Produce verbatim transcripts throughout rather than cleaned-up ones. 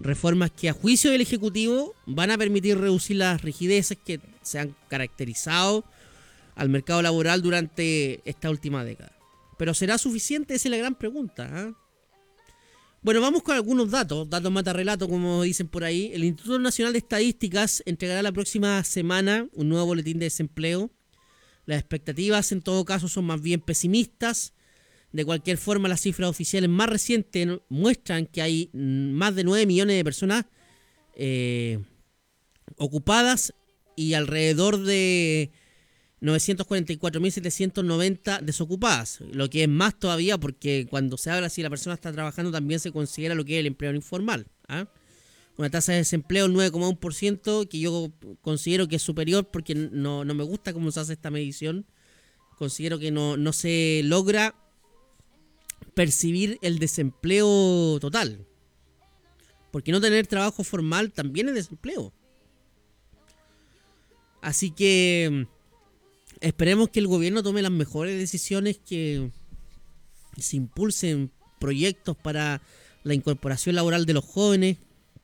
reformas que a juicio del Ejecutivo van a permitir reducir las rigideces que se han caracterizado al mercado laboral durante esta última década. ¿Pero será suficiente? Esa es la gran pregunta, ¿eh? Bueno, vamos con algunos datos, datos mata relato, como dicen por ahí. El Instituto Nacional de Estadísticas entregará la próxima semana un nuevo boletín de desempleo. Las expectativas en todo caso son más bien pesimistas. De cualquier forma, las cifras oficiales más recientes muestran que hay más de nueve millones de personas eh, ocupadas y alrededor de novecientos cuarenta y cuatro mil setecientos noventa desocupadas, lo que es más todavía porque cuando se habla si la persona está trabajando también se considera lo que es el empleo informal, ¿eh? Una tasa de desempleo del nueve coma uno por ciento que yo considero que es superior porque no, no me gusta cómo se hace esta medición. Considero que no, no se logra percibir el desempleo total, porque no tener trabajo formal también es desempleo. Así que esperemos que el gobierno tome las mejores decisiones, que se impulsen proyectos para la incorporación laboral de los jóvenes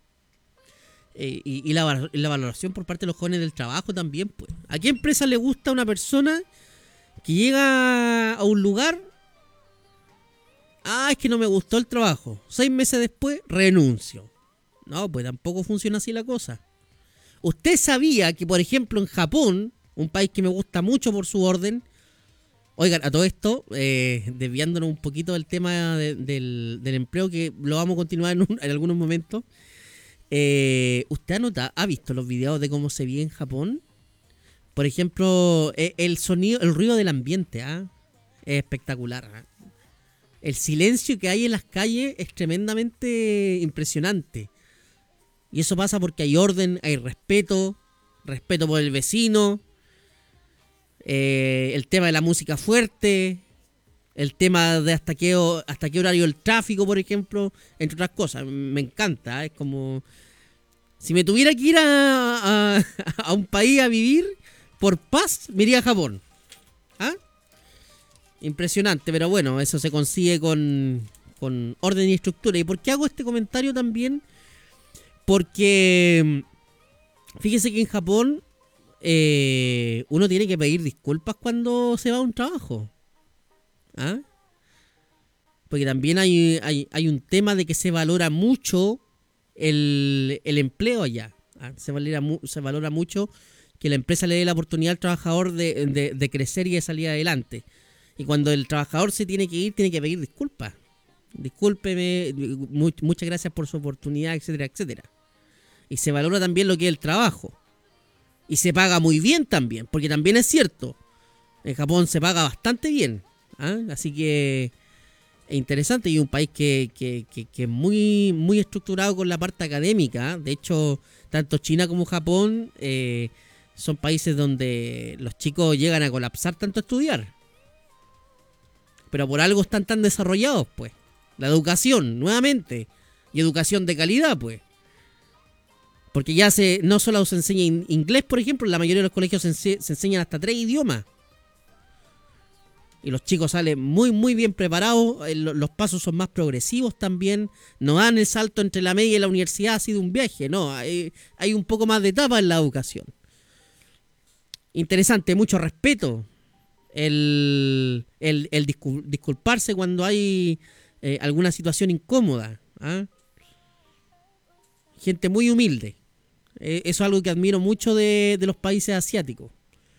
eh, y, y, la, y la valoración por parte de los jóvenes del trabajo también. Pues. ¿A qué empresa le gusta una persona que llega a un lugar? Ah, es que no me gustó el trabajo. Seis meses después, renuncio. No, pues tampoco funciona así la cosa. ¿Usted sabía que, por ejemplo, en Japón, un país que me gusta mucho por su orden, oigan, a todo esto, eh, desviándonos un poquito del tema de, del, del empleo, que lo vamos a continuar en, un, en algunos momentos, eh, ¿usted ha notado, ha visto los videos de cómo se vive en Japón? Por ejemplo, el sonido, el ruido del ambiente, ¿ah? Es espectacular, ¿ah? El silencio que hay en las calles es tremendamente impresionante. Y eso pasa porque hay orden, hay respeto, respeto por el vecino, eh, el tema de la música fuerte, el tema de hasta qué, hasta qué horario el tráfico, por ejemplo, entre otras cosas. Me encanta, ¿eh? Es como si me tuviera que ir a, a, a un país a vivir por paz, me iría a Japón. ¿Ah? Impresionante, pero bueno, eso se consigue con, con orden y estructura. ¿Y por qué hago este comentario también? Porque fíjese que en Japón eh, uno tiene que pedir disculpas cuando se va a un trabajo. ¿Ah? Porque también hay, hay, hay un tema de que se valora mucho el, el empleo allá. ¿Ah? Se, valora, se valora mucho que la empresa le dé la oportunidad al trabajador de, de, de crecer y de salir adelante. Y cuando el trabajador se tiene que ir, tiene que pedir disculpas. Discúlpeme, mu- muchas gracias por su oportunidad, etcétera, etcétera. Y se valora también lo que es el trabajo. Y se paga muy bien también, porque también es cierto. En Japón se paga bastante bien. ¿Ah? Así que es interesante y es un país que, que, que, que es muy, muy estructurado con la parte académica. De hecho, tanto China como Japón eh, son países donde los chicos llegan a colapsar tanto a estudiar. Pero por algo están tan desarrollados, pues. La educación, nuevamente. Y educación de calidad, pues. Porque ya se no solo se enseña in- inglés, por ejemplo, en la mayoría de los colegios se, ense- se enseñan hasta tres idiomas. Y los chicos salen muy, muy bien preparados. Eh, lo- los pasos son más progresivos también. No dan el salto entre la media y la universidad, ha sido un viaje. No, hay, hay un poco más de etapa en la educación. Interesante, mucho respeto. El, el, el discul- disculparse cuando hay eh, alguna situación incómoda. ¿Ah? Gente muy humilde. Eh, eso es algo que admiro mucho de, de los países asiáticos.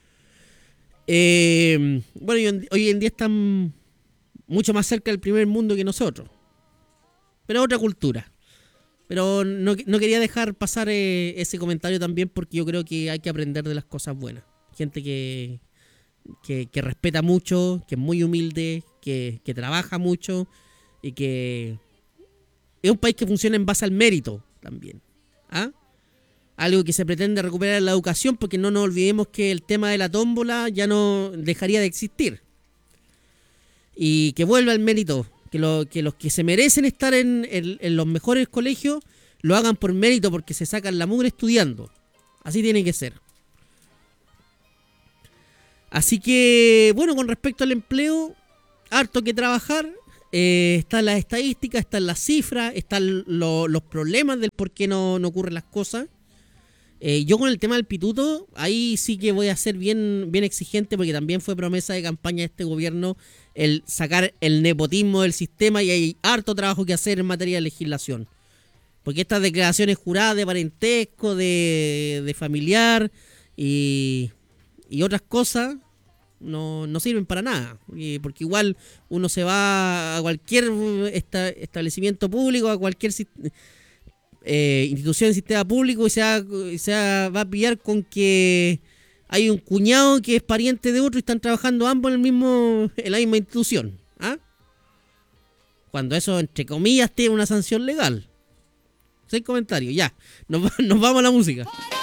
Eh, bueno, hoy en, hoy en día están mucho más cerca del primer mundo que nosotros. Pero otra cultura. Pero no, no quería dejar pasar eh, ese comentario también porque yo creo que hay que aprender de las cosas buenas. Gente que... Que, que respeta mucho, que es muy humilde, que, que trabaja mucho y que es un país que funciona en base al mérito también. ¿Ah? Algo que se pretende recuperar en la educación, porque no nos olvidemos que el tema de la tómbola ya no dejaría de existir. Y que vuelva el mérito, que, lo, que los que se merecen estar en, en, en los mejores colegios lo hagan por mérito, porque se sacan la mugre estudiando. Así tiene que ser. Así que, bueno, con respecto al empleo, harto que trabajar eh, están las estadísticas, están las cifras, están lo- los problemas del por qué no, no ocurren las cosas. Eh, yo con el tema del pituto, ahí sí que voy a ser bien, bien exigente porque también fue promesa de campaña de este gobierno el sacar el nepotismo del sistema y hay harto trabajo que hacer en materia de legislación. Porque estas declaraciones juradas de parentesco, de, de familiar y, y otras cosas no, no sirven para nada. Y porque igual uno se va a cualquier esta- establecimiento público, a cualquier sis- eh, institución del sistema público y se, va, se va va a pillar con que hay un cuñado que es pariente de otro y están trabajando ambos en, el mismo, en la misma institución. ¿Ah? Cuando eso, entre comillas, tiene una sanción legal. Seis comentarios, ya. Nos, va- nos vamos a la música.